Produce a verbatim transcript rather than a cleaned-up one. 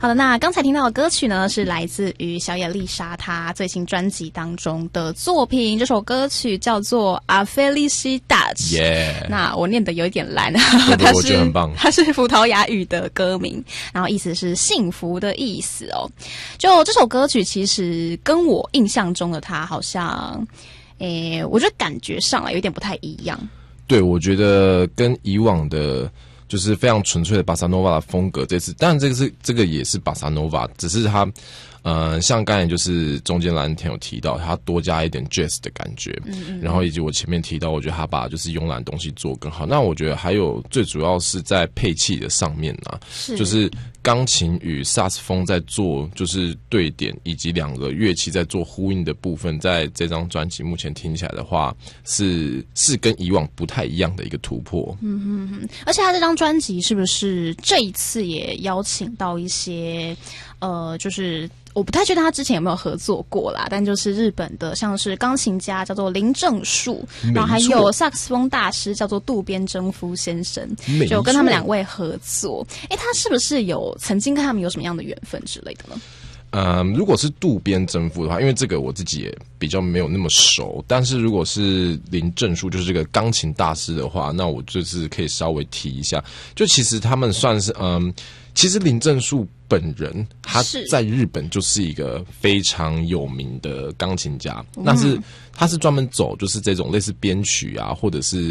好的，那刚才听到的歌曲呢，是来自于小野丽莎她最新专辑当中的作品，这首歌曲叫做《A Felicidade》。 耶， 那我念的有一点烂， 它是我觉得很棒， 它是葡萄牙语的歌名，然后意思是幸福的意思哦。就这首歌曲，其实跟我印象中的它好像，诶，我觉得感觉上来有点不太一样。 对，我觉得跟以往的。就是非常纯粹的巴萨诺瓦的风格，这次当然这个是这个也是巴萨诺瓦，只是它，呃，像刚才就是中间蓝田有提到，它多加一点 jazz 的感觉，嗯嗯，然后以及我前面提到，我觉得他把就是慵懒的东西做更好。那我觉得还有最主要是在配器的上面啊，是就是钢琴与萨克斯风在做就是对点，以及两个乐器在做呼应的部分，在这张专辑目前听起来的话，是是跟以往不太一样的一个突破。 嗯哼哼，而且他这张专辑是不是这一次也邀请到一些呃，就是我不太确定他之前有没有合作过啦，但就是日本的像是钢琴家叫做林正树，然后还有萨克斯风大师叫做渡边征夫先生，就跟他们两位合作。哎，他是不是有曾经跟他们有什么样的缘分之类的呢？ 嗯，如果是渡边征夫的话，因为这个我自己也比较没有那么熟，但是如果是林正树，就是这个钢琴大师的话，那我就是可以稍微提一下。就其实他们算是嗯，其实林正树本人他在日本就是一个非常有名的钢琴家，那是他是专门走就是这种类似编曲啊，或者是